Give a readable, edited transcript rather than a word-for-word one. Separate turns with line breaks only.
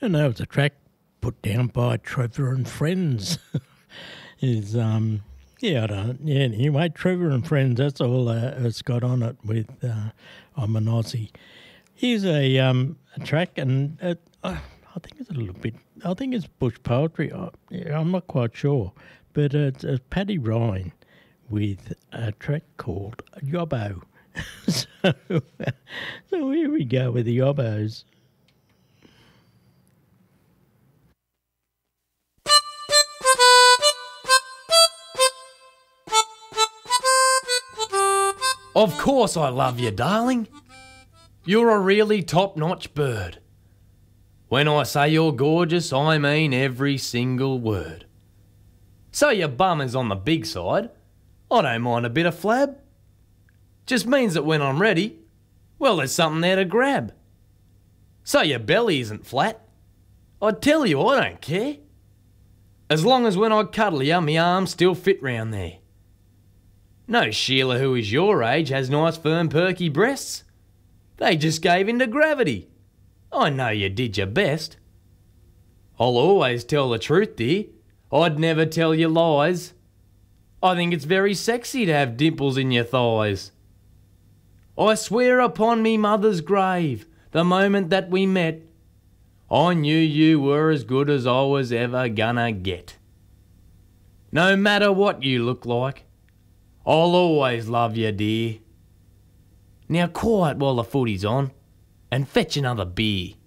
And that was a track put down by Trevor and Friends. Anyway, Trevor and Friends, that's all it's got on it with I'm an Aussie. Here's a track, and I think it's a little bit, I think it's bush poetry. I'm not quite sure, but it's Paddy Ryan with a track called Yobbo. So here we go with the Yobbos.
Of course I love you, darling. You're a really top-notch bird. When I say you're gorgeous, I mean every single word. So your bum is on the big side. I don't mind a bit of flab. Just means that when I'm ready, well, there's something there to grab. So your belly isn't flat. I tell you, I don't care. As long as when I cuddle you, my arms still fit round there. No Sheila who is your age has nice firm perky breasts. They just gave in to gravity. I know you did your best. I'll always tell the truth, dear. I'd never tell you lies. I think it's very sexy to have dimples in your thighs. I swear upon me mother's grave, the moment that we met, I knew you were as good as I was ever gonna get. No matter what you look like, I'll always love you, dear. Now quiet while the footy's on, and fetch another beer.